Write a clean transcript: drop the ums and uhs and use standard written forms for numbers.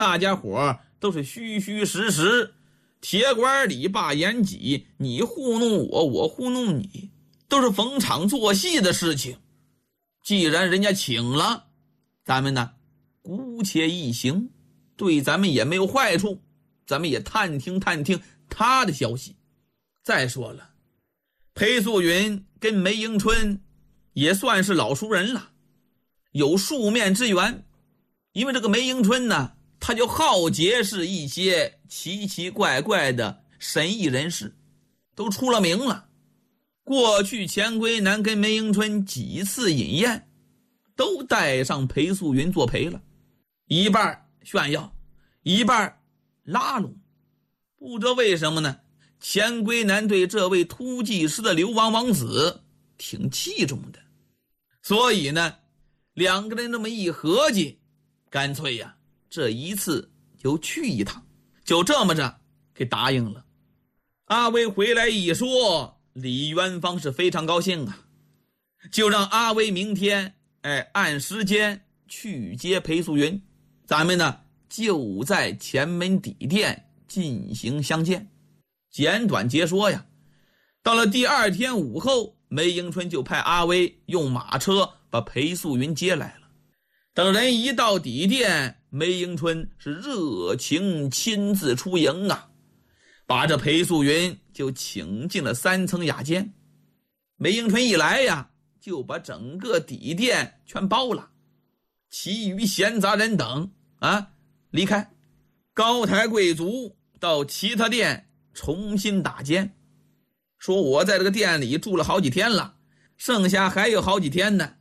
大家伙都是虚虚实实，铁拐李把眼挤，你糊弄我，我糊弄你，都是逢场作戏的事情。既然人家请了，咱们呢姑且一行，对咱们也没有坏处，咱们也探听探听他的消息。再说了，裴素云跟梅迎春也算是老熟人了，有数面之缘。因为这个梅迎春呢，他就好结识一些奇奇怪怪的神异人士，都出了名了。过去钱归南跟梅迎春几次饮宴，都带上裴素云作陪了，一半炫耀，一半拉拢。不知道为什么呢，钱归南对这位突骑师的流亡王子挺器重的，所以呢，两个人这么一合计，干脆呀，这一次就去一趟，就这么着给答应了。阿威回来一说，李元芳是非常高兴啊，就让阿威明天按时间去接裴素云，咱们呢就在前门底店进行相见。简短截说呀，到了第二天午后，梅迎春就派阿威用马车把裴素云接来了。等人一到底店，梅迎春是热情亲自出迎啊，把这裴素云就请进了3层雅间。梅迎春一来呀，就把整个底店全包了，其余闲杂人等离开。高台贵族到其他店重新打尖，说我在这个店里住了好几天了，剩下还有好几天呢，